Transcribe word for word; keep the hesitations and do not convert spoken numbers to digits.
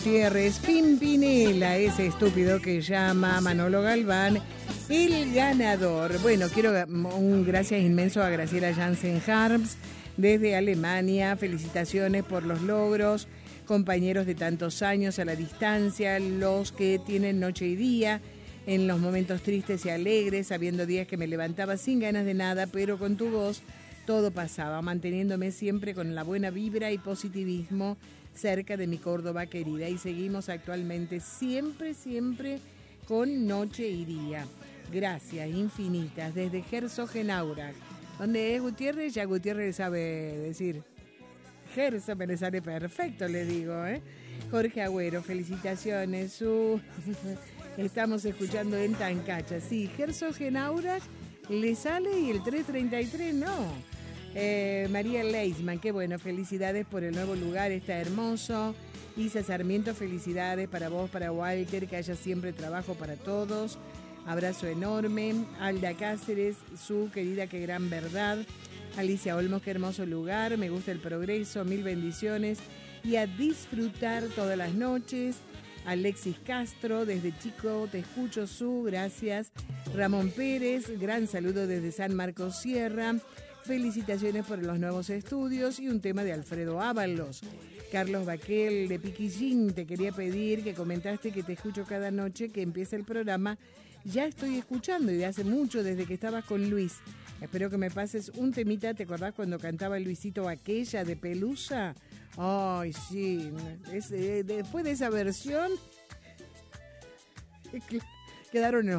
Gutiérrez, Pimpinela, ese estúpido que llama Manolo Galván, el ganador. Bueno, quiero un gracias inmenso a Graciela Jansen Harms desde Alemania. Felicitaciones por los logros, compañeros de tantos años a la distancia, los que tienen noche y día, en los momentos tristes y alegres, habiendo días que me levantaba sin ganas de nada, pero con tu voz todo pasaba, manteniéndome siempre con la buena vibra y positivismo cerca de mi Córdoba querida. Y seguimos actualmente siempre, siempre con noche y día. Gracias infinitas desde Herzogenaurach. ¿Dónde es Gutiérrez? Ya Gutiérrez sabe decir. Gerso me le sale perfecto, le digo, ¿eh? Jorge Agüero, felicitaciones. Su... Estamos escuchando en Tancacha. Sí, Herzogenaurach le sale y el trescientos treinta y tres no. Eh, María Leisman, qué bueno, felicidades por el nuevo lugar, está hermoso. Isa Sarmiento, felicidades para vos, para Walter, que haya siempre trabajo para todos. Abrazo enorme. Alda Cáceres, su querida, qué gran verdad. Alicia Olmos, qué hermoso lugar, me gusta el progreso, mil bendiciones. Y a disfrutar todas las noches. Alexis Castro, desde Chico, te escucho, su, gracias. Ramón Pérez, gran saludo desde San Marcos Sierra. Felicitaciones por los nuevos estudios y un tema de Alfredo Ábalos. Carlos Baquel de Piquillín, te quería pedir que comentaste que te escucho cada noche que empieza el programa. Ya estoy escuchando y de hace mucho, desde que estabas con Luis. Espero que me pases un temita. ¿Te acordás cuando cantaba Luisito Aquella de Pelusa? Ay, sí. Es, eh, después de esa versión quedaron en